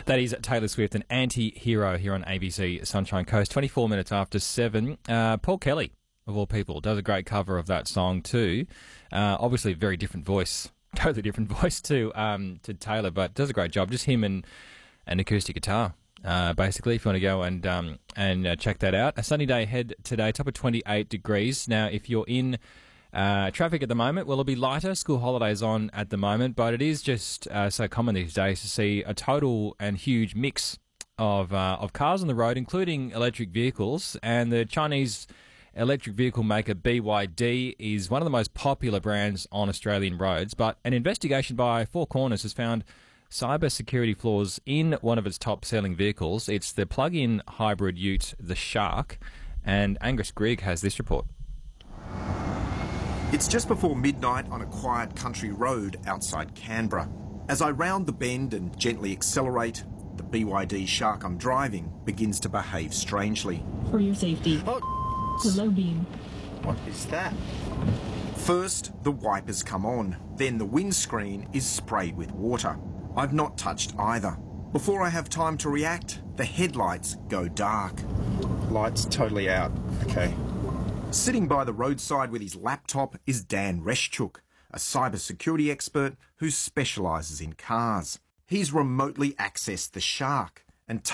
That is Taylor Swift, an anti-hero here on ABC Sunshine Coast. 24 minutes after 7. Paul Kelly, of all people, does a great cover of that song too. Obviously a very different voice, totally different voice to Taylor, but does a great job. Just him and an acoustic guitar. Basically, if you want to go and check that out. A sunny day ahead today, top of 28 degrees. Now, if you're in traffic at the moment, well, it'll be lighter. School holidays on at the moment, but it is just so common these days to see a total and huge mix of cars on the road, including electric vehicles. And the Chinese electric vehicle maker BYD is one of the most popular brands on Australian roads. But an investigation by Four Corners has found cyber security flaws in one of its top-selling vehicles. It's the plug-in hybrid ute, the Shark. And Angus Grigg has this report. It's just before midnight on a quiet country road outside Canberra. As I round the bend and gently accelerate, the BYD Shark I'm driving begins to behave strangely. For your safety. Oh, the low beam. What is that? First, the wipers come on. Then the windscreen is sprayed with water. I've not touched either. Before I have time to react, the headlights go dark. Lights totally out. Okay. Sitting by the roadside with his laptop is Dan Reschuk, a cybersecurity expert who specialises in cars. He's remotely accessed the Shark and